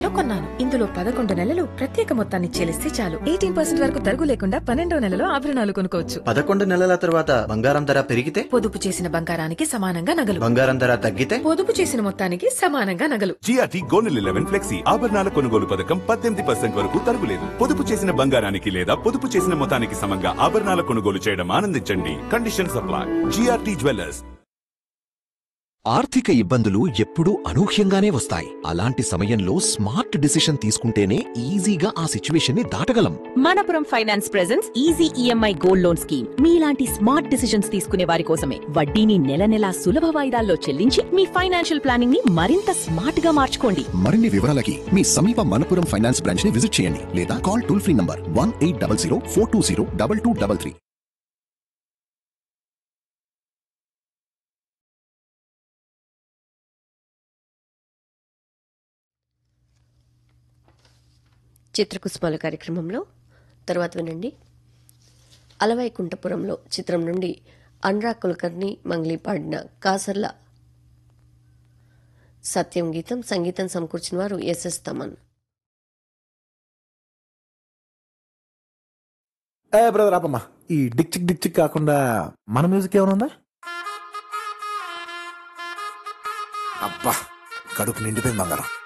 కొన్నాను. ఇందులో 11 నెలలు ప్రత్యేక మొత్తాన్ని చెల్లిస్తే చాలు 18% వరకు తరుగు లేకుండా 12వ నెలలో ఆభరణాలు కొనుక్కోవచ్చు. 11 నెలల తర్వాత బంగారం ధర పెరిగితే పొదుపు చేసిన బంగారానికి సమానంగా నగలు. బంగారం ధర తగ్గితే పొదుపు చేసిన మొత్తానికి సమానంగా నగలు. జిఆర్టీ గోల్డ్ 11 ఫ్లెక్సీ ఆభరణాల కొనుగోలు పథకం 18% వరకు తరుగులేదు. పొదుపు చేసిన బంగారానికి లేదా పొదుపు చేసిన మొత్తానికి సమంగా ఆభరణాల కొనుగోలు చేయడం ఆనందించండి. Condition supply. GRT jewellers. ఆర్థిక ఇబ్బందులు ఎప్పుడూ అనూహ్యంగానే వస్తాయి. అలాంటి సమయంలో స్మార్ట్ డిసిషన్ తీసుకుంటేనే ఈజీగా ఆ సిచ్యువేషన్ ని దాటగలం. Manappuram finance presents easy EMI gold loan scheme. మీలాంటి స్మార్ట్ డిసిషన్స్ తీసుకునే వారి కోసమే. వడ్డీని నెల నెలా సులభ వాయిదాల్లో చెల్లించి మీ ఫైనాన్షియల్ ప్లానింగ్ ని మరింత స్మార్ట్ గా మార్చుకోండి. మరిన్ని వివరాలకి మీ సమీప మనపురం ఫైనాన్స్ బ్రాంచ్ ని విజిట్ చేయండి లేదా కాల్ టోల్ ఫ్రీ నంబర్ 1800 420 2233. చిత్రకుసుమాల కార్యక్రమంలో తర్వాత వినండి. అలవైకుంఠపురంలో చిత్రం నుండి అనురాగ్ కులకర్ణి మంగ్లీ పాడిన కాసర్ల సత్యం గీతం. సంగీతం సమకూర్చిన వారు ఎస్ఎస్ తమన్. బ్రదర్ ఆపమ్మా, ఈ డిక్చిక్ డిక్చిక్ కాకుండా మన మ్యూజిక్ ఏమైనా ఉందా? అబ్బా, కడుపు నిండిపోయింది బంగారం.